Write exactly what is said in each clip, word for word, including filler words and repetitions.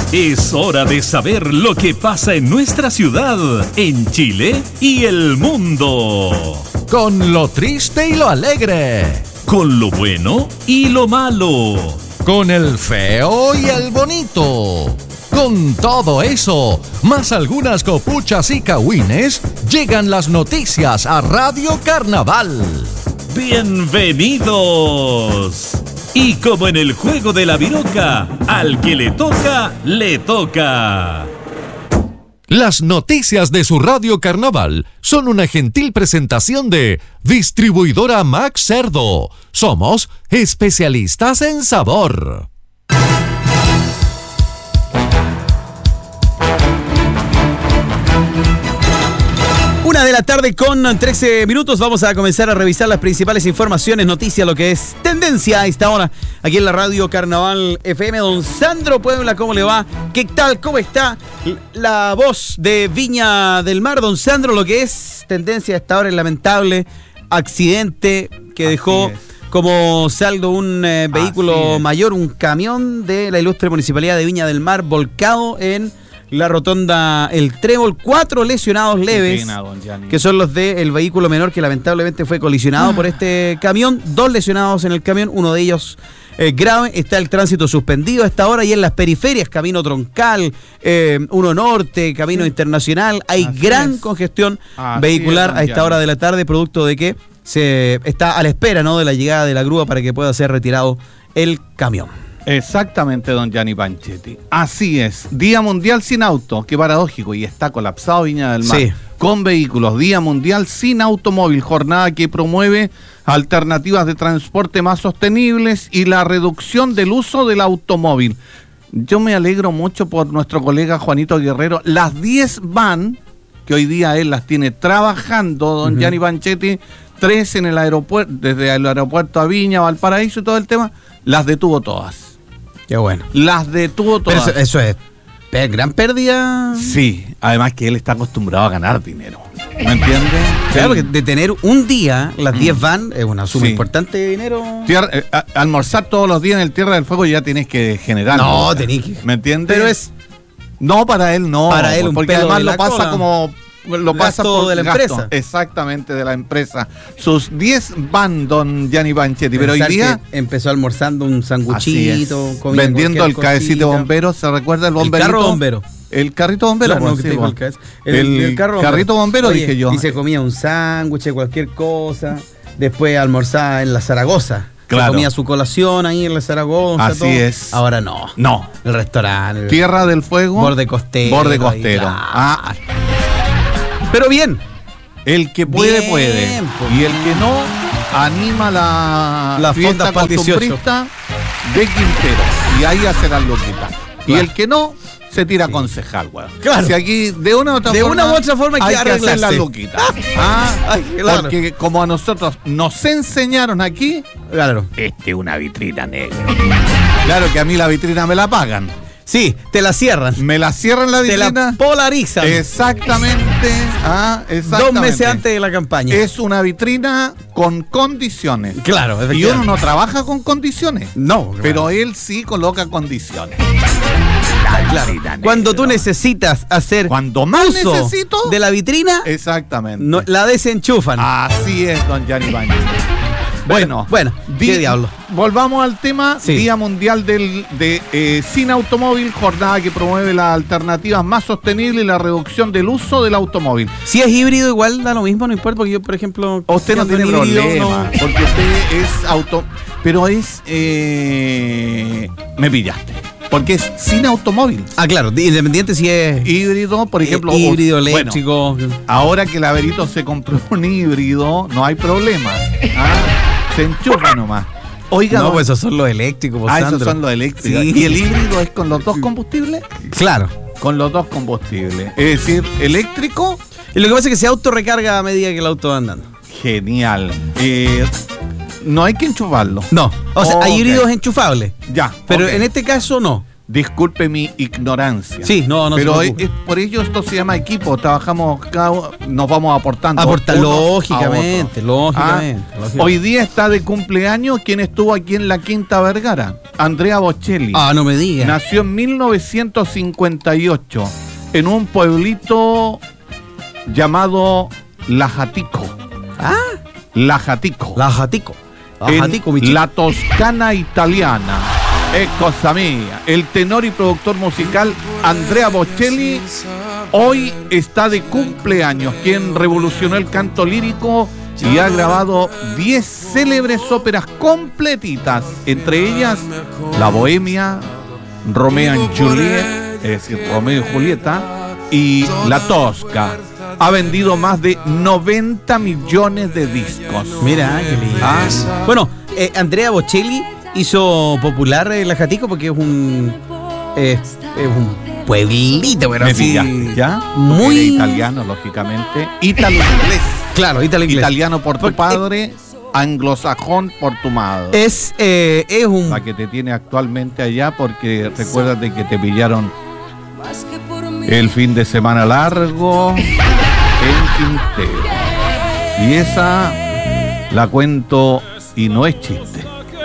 Es hora de saber lo que pasa en nuestra ciudad, en Chile y el mundo. Con lo triste y lo alegre. Con lo bueno y lo malo. Con el feo y el bonito. Con todo eso, más algunas copuchas y cagüines, llegan las noticias a Radio Carnaval. ¡Bienvenidos! Y como en el juego de la viroca, al que le toca, le toca. Las noticias de su Radio Carnaval son una gentil presentación de Distribuidora Max Cerdo. Somos especialistas en sabor. Una de la tarde con trece minutos. Vamos a comenzar a revisar las principales informaciones, noticias, lo que es tendencia a esta hora aquí en la Radio Carnaval F M. Don Sandro Puebla, ¿cómo le va? ¿Qué tal? ¿Cómo está? La voz de Viña del Mar. Don Sandro, lo que es tendencia a esta hora, el lamentable accidente que Así dejó es. como saldo un eh, vehículo mayor, un camión de la ilustre Municipalidad de Viña del Mar, volcado en la rotonda El Trébol. Cuatro lesionados leves, pena, que son los del vehículo menor que lamentablemente fue colisionado ah. por este camión. Dos lesionados en el camión, uno de ellos eh, grave. Está el tránsito suspendido a esta hora y en las periferias, Camino Troncal, eh, uno Norte, Camino sí. Internacional. Hay Así gran es. congestión Así vehicular es, a esta hora de la tarde, producto de que se está a la espera, ¿no?, de la llegada de la grúa para que pueda ser retirado el camión. Exactamente, don Gianni Panchetti. Así es. Día Mundial sin auto. Qué paradójico. Y está colapsado Viña del Mar. Sí. Con vehículos. Día Mundial sin automóvil. Jornada que promueve alternativas de transporte más sostenibles y la reducción del uso del automóvil. Yo me alegro mucho por nuestro colega Juanito Guerrero. Las diez van, que hoy día él las tiene trabajando, don uh-huh. Gianni Panchetti, tres en el aeropuerto, desde el aeropuerto a Viña, Valparaíso y todo el tema, las detuvo todas. Qué bueno. Las detuvo todas. Pero eso, eso es gran pérdida. Sí, además que él está acostumbrado a ganar dinero. ¿Me entiendes? Claro, porque de tener un día, las diez mm. van, es una suma sí. importante de dinero. Tierra, eh, a, almorzar todos los días en el Tierra del Fuego ya tienes que generar. No, tenés que. ¿Me entiendes? Pero es. No, para él no. Para él un porque pedo además de lo la pasa cola. como. Lo pasa gasto por de la gasto. empresa. Exactamente, de la empresa. Sus diez van, don Gianni Panchetti, pero hoy día empezó almorzando un sanguchito, vendiendo el cabecito bombero. ¿Se recuerda el bomberito? El carro bombero. El carrito bombero. Claro, pues, no, sí, el, el, el, el carro carrito bombero, Oye, dije yo. Y se comía un sándwich, cualquier cosa. Después almorzaba en la Zaragoza. Claro. Se comía su colación ahí en la Zaragoza. Así todo. es. Ahora no. No. El restaurante. El Tierra del Fuego. Borde costero. Borde costero. Claro. Ah. Pero bien. El que puede, bien, puede. Pues. Y el que no, anima la, la fiesta costumbrista de Quintero. Y ahí hace las loquitas. Claro. Y el que no, se tira sí. concejal, weón. Claro. Si aquí de una u otra de forma, una u otra forma hay que, que hacer las loquitas. ah, Ay, claro. Porque como a nosotros nos enseñaron aquí, claro, este es una vitrina negra. Claro que a mí la vitrina me la pagan. Sí, te la cierran. Me la cierran la vitrina. Te la polarizan. Exactamente. Ah, exactamente. Dos meses antes de la campaña. Es una vitrina con condiciones. Claro. Y uno no trabaja con condiciones. No. Claro. Pero él sí coloca condiciones. Claro. Cuando tú necesitas hacer Cuando más uso necesito de la vitrina, exactamente, no, la desenchufan. Así es, don Gianni Panchetti. Bueno, bueno, ¿qué di, diablo? Volvamos al tema, sí. Día Mundial del, de eh, Sin Automóvil, jornada que promueve las alternativas más sostenibles y la reducción del uso del automóvil. Si es híbrido igual da lo mismo, no importa, porque yo, por ejemplo... Usted no tiene híbrido, problema, no. porque usted es auto... Pero es... Eh, me pillaste. Porque es sin automóvil. Ah, claro, independiente si es... Híbrido, por ejemplo... Eh, híbrido, eléctrico... Bueno, ahora que el Averito se compró un híbrido, no hay problema. ¿Ah? Se enchufa nomás. Oiga, no, don... pues esos son los eléctricos, Ah, Sandro. esos son los eléctricos. Sí. ¿Y el híbrido es con los dos combustibles? Claro. Con los dos combustibles. Es decir, eléctrico... Y lo que pasa es que se autorrecarga a medida que el auto va andando. Genial. Eh, no hay que enchufarlo. No. O sea, oh, hay okay. híbridos enchufables. Ya. Pero okay. en este caso no. Disculpe mi ignorancia. Sí, no, no Pero se es, preocupe. es por ello esto se llama equipo. Trabajamos, cada uno, nos vamos aportando. Aporta, unos lógicamente, a otros. lógicamente, Ah, lógicamente. Hoy día está de cumpleaños quien estuvo aquí en la Quinta Vergara, Andrea Bocelli. Ah, no me digas. Nació en mil novecientos cincuenta y ocho en un pueblito llamado Lajatico. Ah, Lajatico. la Jatico. La en Jatico, mi chico. la Toscana italiana. Es cosa mía. El tenor y productor musical Andrea Bocelli hoy está de cumpleaños, quien revolucionó el canto lírico y ha grabado diez célebres óperas completitas, entre ellas La Bohemia, Romeo y Juliet, es decir, Romeo y Julieta, y La Tosca. Ha vendido más de noventa millones de discos. Mira, qué lindo. Ah. Bueno, eh, Andrea Bocelli hizo popular eh, la Jatico porque es un eh, es un pueblito, pero Me así pillaste, ¿ya? muy Era italiano, lógicamente. Ítalo-inglés. claro, italo inglés. Italiano por tu Porque, padre, anglosajón por tu madre. Es eh, es un La que te tiene actualmente allá, porque recuérdate que te pillaron el fin de semana largo en Quintero. Y esa la cuento y no es chiste.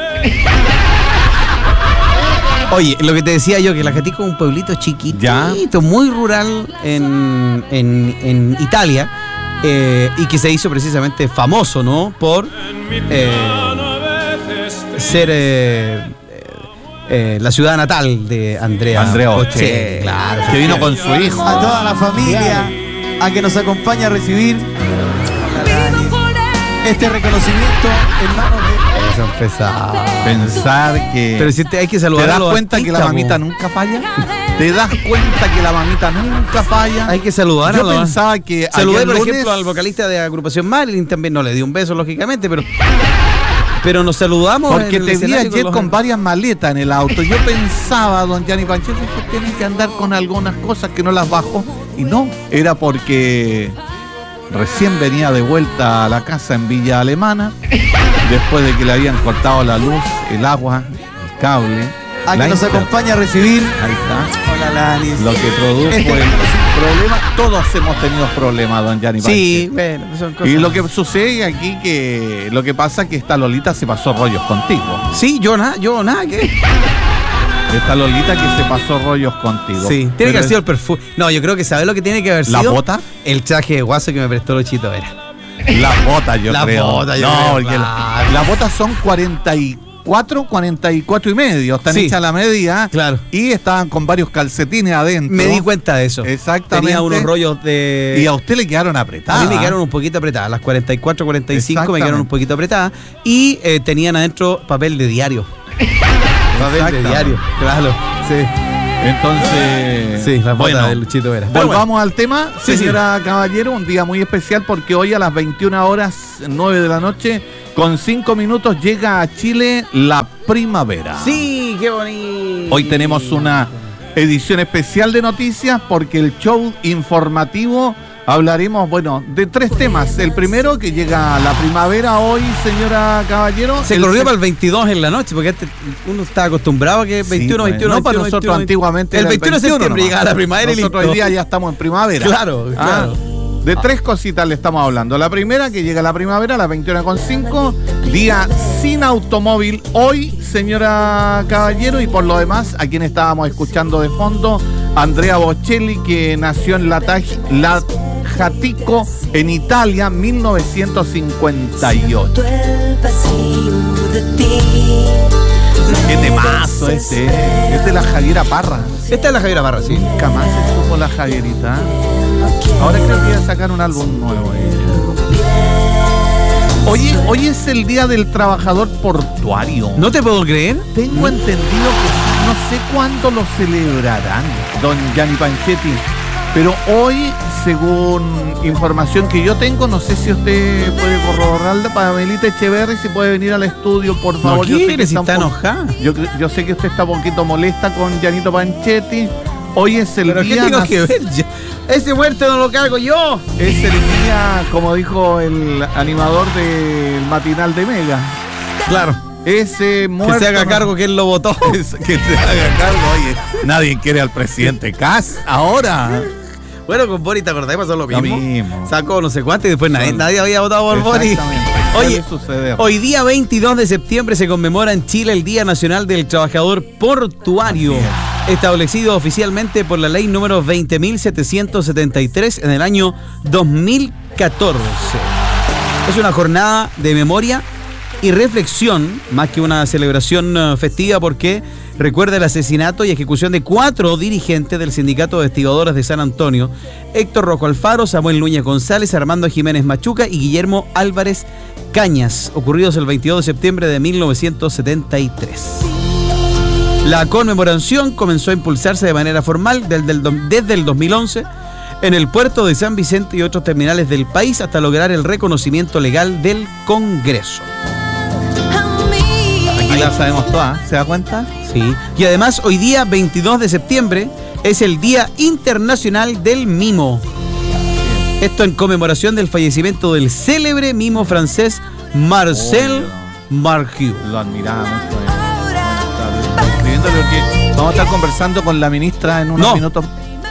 Oye, lo que te decía yo, que la Jatico es un pueblito chiquitito, Ya. muy rural en, en, en Italia, eh, y que se hizo precisamente famoso, ¿no? Por eh, ser eh, eh, la ciudad natal de Andrea, Andrea Bocelli. Bocelli, Claro, que vino con su hijo. A toda la familia, a que nos acompañe a recibir este reconocimiento en manos de... Son pesados. Pensar que... Pero si te, hay que saludar ¿Te a das los cuenta que la artistas, mamita po. nunca falla? ¿Te das cuenta que la mamita nunca falla? Hay que saludar a Yo los... pensaba que Saludé, ayer por lunes- ejemplo, al vocalista de agrupación Marilyn, también no le di un beso, lógicamente, pero pero nos saludamos. Porque en el te vi escenario ayer los- con varias maletas en el auto. Yo pensaba, don Gianni Panchetti, que tiene que andar con algunas cosas que no las bajo. Y no, era porque recién venía de vuelta a la casa en Villa Alemana, después de que le habían cortado la luz, el agua, el cable. A la que nos inter- acompañe a recibir... Ahí está. Hola, Lanis. Lo que produjo Este el problema. Todos hemos tenido problemas, don Gianni Sí, Panchetti. bueno, son cosas. Y lo que sucede aquí que lo que pasa es que esta Lolita se pasó rollos contigo. Sí, yo nada, yo nada, ¿qué? Esta Lolita que se pasó rollos contigo. Sí, tiene Pero que haber es- sido el perfume. No, yo creo que ¿sabes lo que tiene que haber ¿La sido? bota? El traje de guaso que me prestó Luchito era. Las botas, yo Las creo. botas, yo no, creo, porque claro. la- las botas son cuarenta y cuatro, cuarenta y cuatro y medio. Están Sí. hechas a la medida. Claro. Y estaban con varios calcetines adentro. Me di cuenta de eso. Exactamente. Tenía unos rollos de... Y a usted le quedaron apretadas. A mí me quedaron un poquito apretadas, las cuarenta y cuatro, cuarenta y cinco me Exactamente. quedaron un poquito apretadas y eh, tenían adentro papel de diario. Papel de Exactamente. diario, claro. Sí, Entonces. sí, la bueno, foto de Luchito era. Pero Volvamos al tema, Sí, señora Caballero, un día muy especial porque hoy a las veintiuna horas nueve de la noche, con cinco minutos, llega a Chile la primavera. bueno. Sí, qué bonito. Hoy tenemos una edición especial de noticias porque el show informativo hablaremos, bueno, de tres temas. El primero, que llega la primavera hoy, señora Caballero. Se El corrió se- para el veintidós en la noche, porque este- uno está acostumbrado a que Sí, veintiuno, pues, veintiuno, no, para veintiuno, nosotros veintiuno, antiguamente El era veintiuno de septiembre nomás. llegaba la primavera y Nosotros listo. hoy día ya estamos en primavera. Claro, Ah, claro. de tres cositas le estamos hablando. La primera, que llega la primavera a las veintiuna con cinco, día sin automóvil hoy, señora Caballero, y por lo demás, a quien estábamos escuchando de fondo, Andrea Bocelli, que nació en Latag- Lajatico, en Italia, mil novecientos cincuenta y ocho. Qué temazo este, eh. Es de la Javiera Parra. Esta es la Javiera Barra, sí. Nunca más se supo la Javierita. Ahora creo que voy a sacar un álbum nuevo. eh. Oye, hoy es el Día del Trabajador Portuario. ¿No te puedo creer? Tengo entendido que no sé cuándo lo celebrarán, don Gianni Panchetti. Pero hoy, según información que yo tengo, no sé si usted puede corroborarla, Pamelita Echeverri, si puede venir al estudio, por favor. No Yo sé quiere, que si un está po- enojada. Yo, cre- yo sé que usted está un poquito molesta con Gianito Panchetti. Hoy es el ¿Pero qué día... tengo nas- que ver? Yo- ese muerto no lo cargo yo. Es el día, como dijo el animador del matinal de Mega. Claro. ese muerto... Que se haga cargo que él lo votó. que se haga cargo, oye. Nadie quiere al presidente Kass ahora. Bueno, con Boris, ¿te acordás? Pasó lo mismo. Lo mismo. Sacó no sé cuánto y después nadie, nadie había votado por Boris. Oye, hoy día veintidós de septiembre se conmemora en Chile el Día Nacional del Trabajador Portuario, establecido oficialmente por la ley número veinte mil setecientos setenta y tres en el año dos mil catorce. Es una jornada de memoria y reflexión, más que una celebración festiva, porque recuerda el asesinato y ejecución de cuatro dirigentes del Sindicato de Estibadores de San Antonio: Héctor Rojo Alfaro, Samuel Núñez González, Armando Jiménez Machuca y Guillermo Álvarez Cañas, ocurridos el veintidós de septiembre de mil novecientos setenta y tres. La conmemoración comenzó a impulsarse de manera formal desde el, desde el dos mil once en el puerto de San Vicente y otros terminales del país hasta lograr el reconocimiento legal del Congreso. Aquí la sabemos todas, ¿se da cuenta? Sí. Y además hoy día veintidós de septiembre es el Día Internacional del Mimo. Esto en conmemoración del fallecimiento del célebre mimo francés Marcel oh, Marceau. Lo admiraba mucho. Eh. Porque vamos a estar conversando con la ministra en unos no. minutos.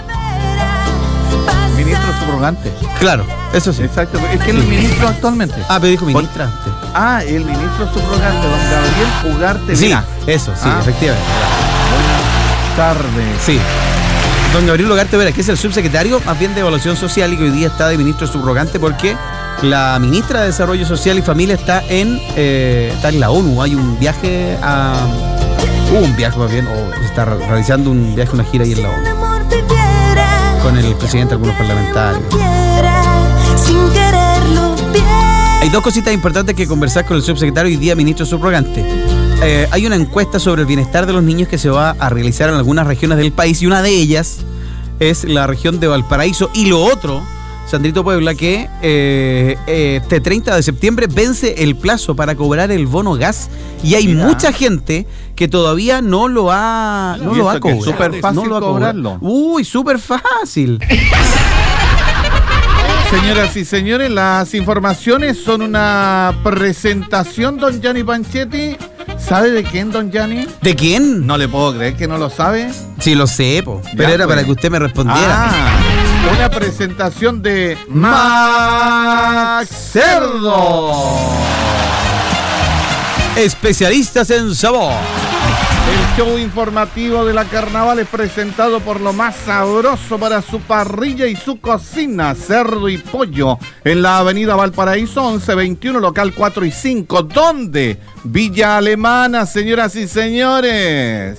Ministro subrogante. Claro, eso sí. Exacto, es que el ministro actualmente. Ah, pero dijo ministra. Por... Ah, el ministro subrogante, don Gabriel Ugarte. Sí, Mira. eso, sí, ah. efectivamente. Buenas tardes. Sí. Don Gabriel Ugarte Vera, que es el subsecretario más bien de Evaluación Social y que hoy día está de ministro subrogante porque la ministra de Desarrollo Social y Familia está en eh, está en la ONU. Hay un viaje a... Hubo un viaje más bien, o se está realizando un viaje, una gira ahí en la ONU. Con el presidente de algunos parlamentarios. Hay dos cositas importantes que conversar con el subsecretario y hoy día ministro subrogante. Eh, hay una encuesta sobre el bienestar de los niños que se va a realizar en algunas regiones del país y una de ellas es la región de Valparaíso. Y lo otro, Sandrito Puebla, que eh, eh, este treinta de septiembre vence el plazo para cobrar el bono gas y hay Mira. mucha gente que todavía no lo ha no lo ha cobrado. Es súper fácil no cobrarlo. Uy, súper fácil. Señoras y señores, las informaciones son una presentación, don Gianni Panchetti. ¿Sabe de quién, don Gianni? ¿De quién? No le puedo creer que no lo sabe. Sí, lo sé, po. Pero ya, era pues. para que usted me respondiera. Ah, una presentación de Max Cerdo. Especialistas en sabor. El show informativo de la Carnaval es presentado por lo más sabroso para su parrilla y su cocina, cerdo y pollo, en la avenida Valparaíso once veintiuno, local cuatro y cinco. ¿Dónde? Villa Alemana, señoras y señores.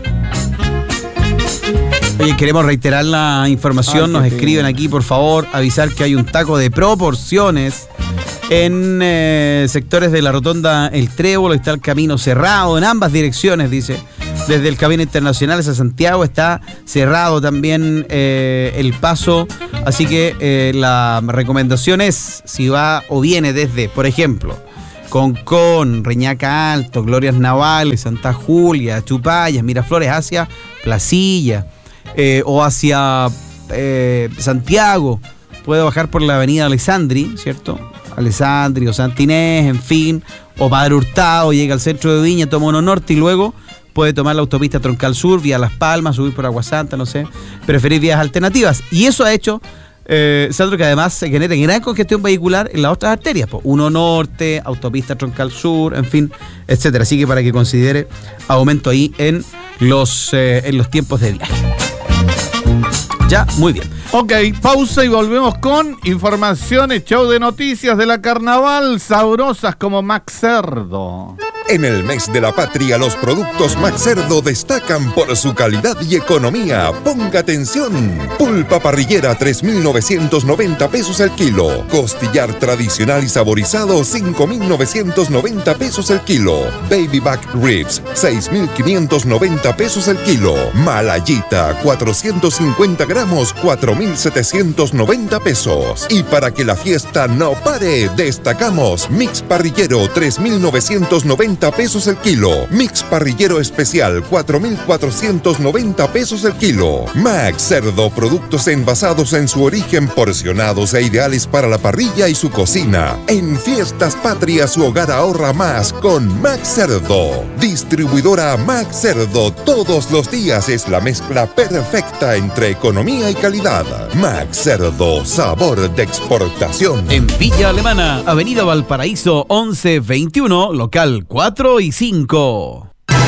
Oye, queremos reiterar la información, Ay, nos qué escriben aquí, por favor, avisar que hay un taco de proporciones en eh, sectores de la rotonda El Trébol. Está el camino cerrado en ambas direcciones, dice. Desde el Camino Internacional hacia Santiago está cerrado también eh, el paso. Así que eh, la recomendación es, si va o viene desde, por ejemplo, Concón, Reñaca Alto, Glorias Navales, Santa Julia, Chupayas, Miraflores, hacia Placilla eh, o hacia eh, Santiago, puede bajar por la avenida Alessandri, ¿cierto? Alessandri o Santinés, en fin, o Padre Hurtado, llega al centro de Viña, toma uno norte y luego puede tomar la autopista Troncal Sur, vía Las Palmas, subir por Agua Santa, no sé, preferir vías alternativas. Y eso ha hecho, eh, Sandro, que además se genera gran congestión vehicular en las otras arterias, pues, uno norte, autopista Troncal Sur, en fin, etcétera. Así que para que considere aumento ahí en los, eh, en los tiempos de viaje. Ya, muy bien. Ok, pausa y volvemos con informaciones, show de noticias de la Carnaval, sabrosas como Max Cerdo. En el mes de la patria, los productos Max Cerdo destacan por su calidad y economía. Ponga atención. Pulpa parrillera, tres mil novecientos noventa pesos el kilo. Costillar tradicional y saborizado, cinco mil novecientos noventa pesos el kilo. Baby back ribs, seis mil quinientos noventa pesos el kilo. Malayita, cuatrocientos cincuenta gramos, cuatro mil setecientos noventa pesos. Y para que la fiesta no pare, destacamos Mix parrillero, tres mil novecientos noventa noventa pesos el kilo. Mix parrillero especial, cuatro mil cuatrocientos noventa pesos el kilo. Max Cerdo, productos envasados en su origen, porcionados e ideales para la parrilla y su cocina. En Fiestas Patrias, su hogar ahorra más con Max Cerdo. Distribuidora Max Cerdo, todos los días es la mezcla perfecta entre economía y calidad. Max Cerdo, sabor de exportación. En Villa Alemana, Avenida Valparaíso once veintiuno, local cuatro y cinco.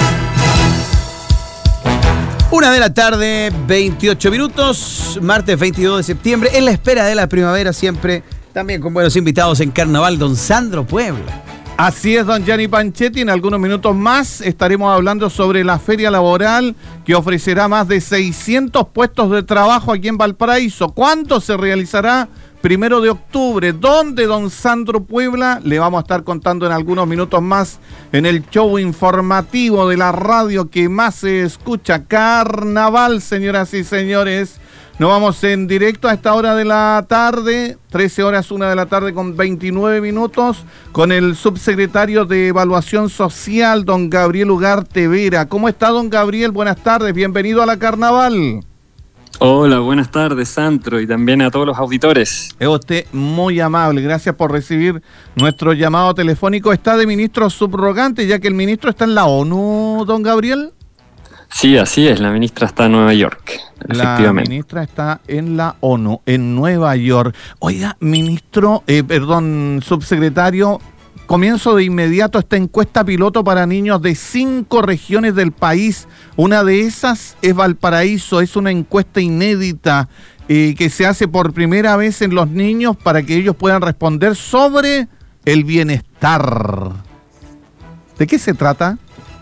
Una de la tarde, veintiocho minutos, martes veintidós de septiembre, en la espera de la primavera siempre, también con buenos invitados en Carnaval, don Sandro Puebla. Así es, don Gianni Panchetti. En algunos minutos más estaremos hablando sobre la feria laboral que ofrecerá más de seiscientos puestos de trabajo aquí en Valparaíso. ¿Cuándo se realizará? Primero de octubre. ¿Dónde, don Sandro Puebla? Le vamos a estar contando en algunos minutos más en el show informativo de la radio que más se escucha. Carnaval, señoras y señores. Nos vamos en directo a esta hora de la tarde, trece horas, una de la tarde con veintinueve minutos, con el subsecretario de Evaluación Social, don Gabriel Ugarte Vera. ¿Cómo está, don Gabriel? Buenas tardes, bienvenido a la Carnaval. Hola, buenas tardes, Sandro, y también a todos los auditores. Es usted muy amable, gracias por recibir nuestro llamado telefónico. Está de ministro subrogante, ya que el ministro está en la ONU, don Gabriel. Sí, así es, la ministra está en Nueva York, efectivamente. La ministra está en la ONU, en Nueva York. Oiga, ministro, eh, perdón, subsecretario, comienzo de inmediato esta encuesta piloto para niños de cinco regiones del país. Una de esas es Valparaíso, es una encuesta inédita eh, que se hace por primera vez en los niños para que ellos puedan responder sobre el bienestar. ¿De qué se trata?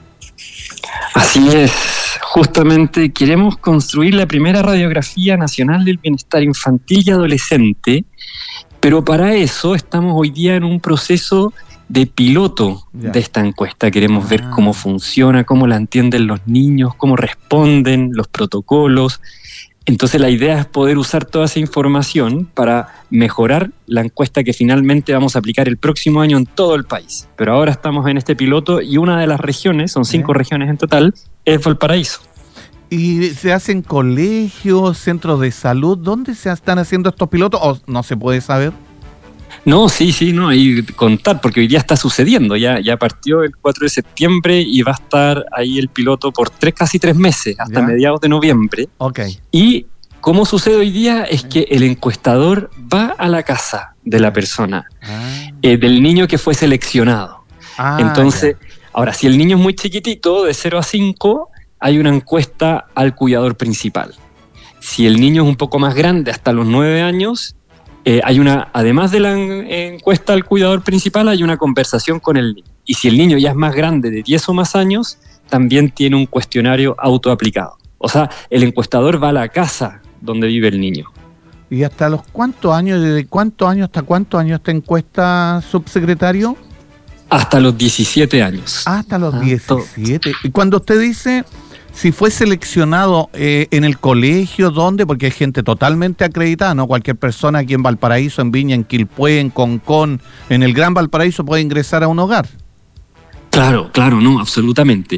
Así es, justamente queremos construir la primera radiografía nacional del bienestar infantil y adolescente, pero para eso estamos hoy día en un proceso de piloto ya. de esta encuesta. Queremos ah. ver cómo funciona, cómo la entienden los niños, cómo responden, los protocolos. Entonces la idea es poder usar toda esa información para mejorar la encuesta que finalmente vamos a aplicar el próximo año en todo el país. Pero ahora estamos en este piloto y una de las regiones, son cinco ¿Eh? regiones en total, es Valparaíso. ¿Y se hacen colegios, centros de salud? ¿Dónde se están haciendo estos pilotos? ¿O no se puede saber? No, sí, sí, no, y contar, porque hoy día está sucediendo, ya, ya partió el cuatro de septiembre y va a estar ahí el piloto por tres, casi tres meses, hasta ¿Ya? mediados de noviembre. Okay. Y cómo sucede hoy día es que el encuestador va a la casa de la persona, ah. eh, del niño que fue seleccionado. Ah, Entonces, ya. ahora, si el niño es muy chiquitito, de cero a cinco, hay una encuesta al cuidador principal. Si el niño es un poco más grande, hasta los nueve años, Eh, hay una, además de la encuesta al cuidador principal, hay una conversación con el niño. Y si el niño ya es más grande, de diez o más años, también tiene un cuestionario autoaplicado. O sea, el encuestador va a la casa donde vive el niño. ¿Y hasta los cuántos años, desde cuántos años hasta cuántos años esta encuesta, subsecretario? Hasta los diecisiete años. Ah, hasta los ah, diecisiete. Todo. Y cuando usted dice... Si fue seleccionado eh, en el colegio, ¿dónde? Porque hay gente totalmente acreditada, ¿no? Cualquier persona aquí en Valparaíso, en Viña, en Quilpué, en Concón, en el Gran Valparaíso puede ingresar a un hogar. Claro, claro, no, absolutamente.